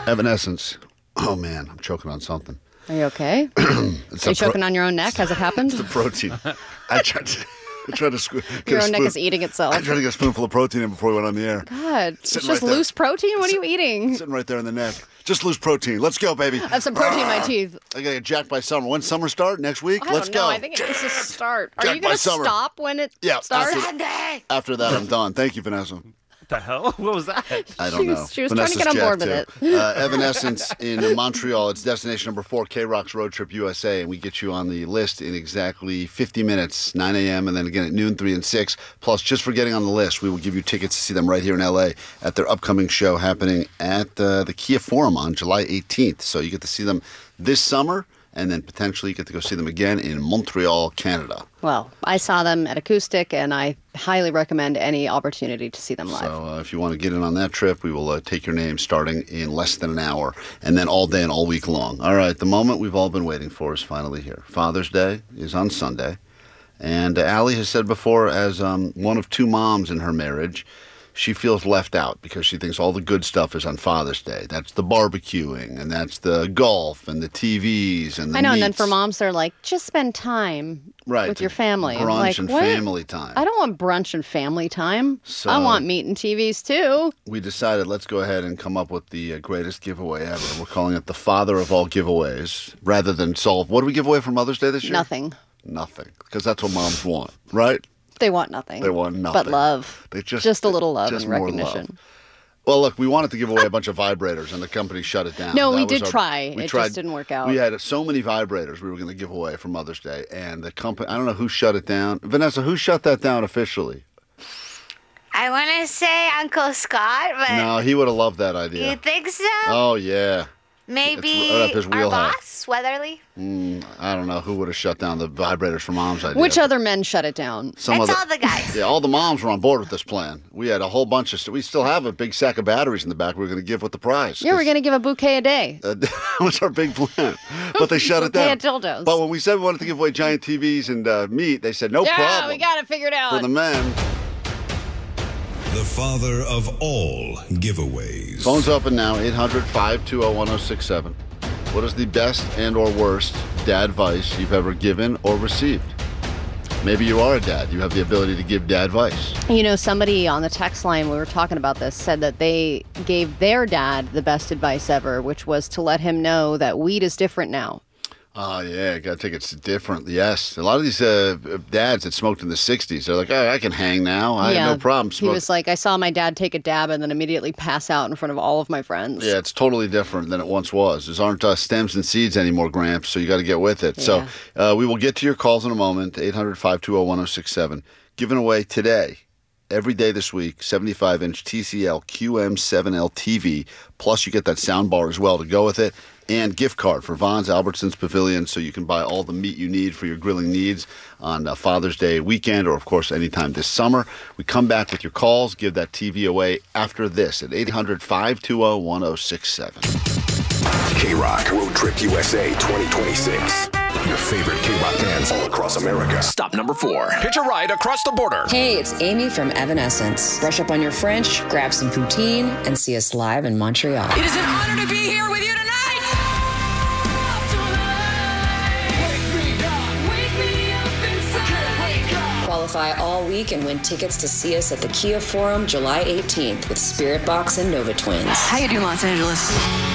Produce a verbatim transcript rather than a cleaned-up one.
Evanescence. Oh, man, I'm choking on something. Are you okay? It's Are you a pro- choking on your own neck? Has it happened? It's the protein. I tried to, I tried to squeeze. Your own neck is eating itself. I tried to get a spoonful of protein in before we went on the air. God, it's Sitting just right there. loose protein? What are you eating? Sitting right there in the neck. Just loose protein. Let's go, baby. I have some protein in my teeth. I gotta get jacked by summer. When's summer start? Next week? I Let's don't know. go. I think it needs to start. Are Jack you going by to summer. stop when it Yeah, starts? after- After that, I'm done. Thank you, Vanessa. What the hell? What was that? I don't She know. was- she was trying to get on Vanessa's board jacked, with too. Uh, Evanescence in Montreal. It's destination number four, K-Rock's Road Trip U S A, and we get you on the list in exactly fifty minutes, nine a.m., and then again at noon, three, and six. Plus, just for getting on the list, we will give you tickets to see them right here in L A at their upcoming show happening at uh, the Kia Forum on July eighteenth. So you get to see them this summer, and then potentially you get to go see them again in Montreal, Canada. Well, I saw them at Acoustic, and I highly recommend any opportunity to see them live. So uh, if you want to get in on that trip, we will uh, take your name starting in less than an hour, and then all day and all week long. All right, the moment we've all been waiting for is finally here. Father's Day is on Sunday, and uh, Allie has said before, as um, one of two moms in her marriage, she feels left out because she thinks all the good stuff is on Father's Day. That's the barbecuing, and that's the golf, and the T Vs, and the I know, and then meats. for moms, they're like, just spend time Right, with your family. I'm brunch like, and what? family time. I don't want brunch and family time. So- I want meat and T Vs too. We decided let's go ahead and come up with the uh, greatest giveaway ever. We're calling it the father of all giveaways, rather than solve. What do we give away for Mother's Day this year? Nothing. Nothing, because that's what moms want, right? They want nothing. They want nothing. But love. They just Just a little love just and more recognition. love. Well, look, we wanted to give away a bunch of vibrators, and the company shut it down. No, That we was did our- try. we It tried- just didn't work out. We had so many vibrators we were going to give away for Mother's Day, and the company, I don't know who shut it down. Vanessa, who shut that down officially? I want to say Uncle Scott, but No, he would have loved that idea. you think so? Oh, yeah. Maybe it's right up his our wheelhouse. boss, Weatherly. I don't know who would have shut down the vibrators for mom's idea. Which other men shut it down? Some That's other- all the guys. Yeah, all the moms were on board with this plan. We had a whole bunch of. st- We still have a big sack of batteries in the back. We are going to give with the prize. Yeah, we're going to give a bouquet a day. Uh, that was our big plan, but they shut it Bouquet down. of dildos. But when we said we wanted to give away giant T Vs and uh, meat, they said no yeah, problem we got it figured out. for the men. The father of all giveaways. Phone's open now. eight hundred, five two zero, one zero six seven. What is the best and or worst dad advice you've ever given or received? Maybe you are a dad. You have the ability to give dad advice. You know, somebody on the text line, we were talking about this, said that they gave their dad the best advice ever, which was to let him know that weed is different now. Oh, yeah, got to take it different. Yes. A lot of these uh, dads that smoked in the sixties, they're like, oh, I can hang now. I have no problem He smoking. was like, I saw my dad take a dab and then immediately pass out in front of all of my friends. Yeah, it's totally different than it once was. There aren't uh, stems and seeds anymore, Gramps, so you got to get with it. So uh, we will get to your calls in a moment, eight hundred, five two zero, one zero six seven. Giving away today, every day this week, seventy-five inch T C L Q M seven L T V, plus you get that sound bar as well to go with it, and gift card for Vons Albertsons Pavilion, so you can buy all the meat you need for your grilling needs on uh, Father's Day weekend, or of course anytime this summer. We come back with your calls, give that T V away after this at eight hundred, five two zero, one zero six seven. K-Rock Road Trip U S A twenty twenty-six. Your favorite K-Rock bands all across America. Stop number four. Hitch a ride across the border. Hey, it's Amy from Evanescence. Brush up on your French, grab some poutine, and see us live in Montreal. It is an honor to be here with you tonight. Qualify all week and win tickets to see us at the Kia Forum July eighteenth with Spirit Box and Nova Twins. How you doing, Los Angeles?